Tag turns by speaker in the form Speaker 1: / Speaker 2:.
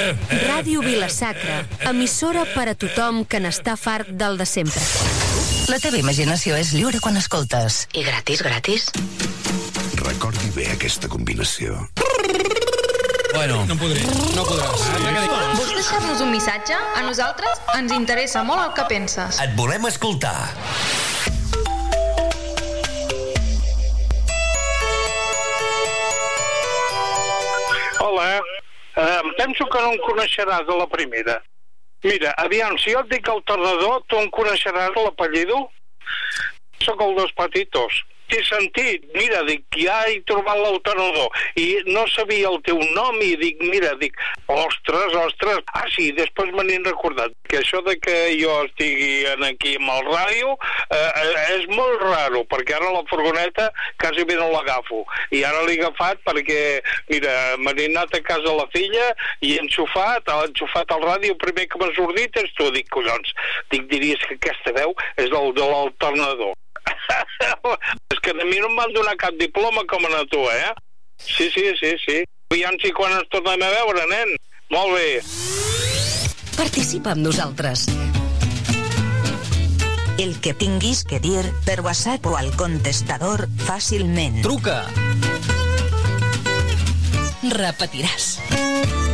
Speaker 1: Ràdio Vila-sacra, emissora per a tothom que n'està fart del de sempre.
Speaker 2: La teva imaginació és lliure quan escoltes.
Speaker 3: I gratis, gratis.
Speaker 4: Recordi bé aquesta combinació.
Speaker 5: Bueno, no podràs.
Speaker 6: Vols deixar-nos un missatge? A nosaltres ens interessa molt el que penses.
Speaker 7: Et volem escoltar.
Speaker 8: Hola, penso que no em coneixeràs de la primera. Mira, aviam, si jo et dic alternador, tu em coneixeràs l'apellido? Soc el dos Patitos. T'he sentit, mira, dic, ja he trobat l'alternador i no sabia el teu nom i dic, ostres, sí, després me n'he recordat que això de que jo estigui aquí amb el ràdio és molt raro, perquè ara la furgoneta quasi bé no l'agafo i ara l'he agafat perquè, mira, me n'he anat a casa la filla i he enxufat el ràdio, el primer que m'ha sortit és tu, dic, collons, diries que aquesta veu és el de l'alternador. És que a mi no em van donar cap diploma com a tu, eh? Sí. Aviam si quan ens tornem a veure, nen. Molt bé.
Speaker 2: Participa amb nosaltres. El que tinguis que dir per WhatsApp o al contestador fàcilment.
Speaker 5: Truca.
Speaker 2: Repetiràs.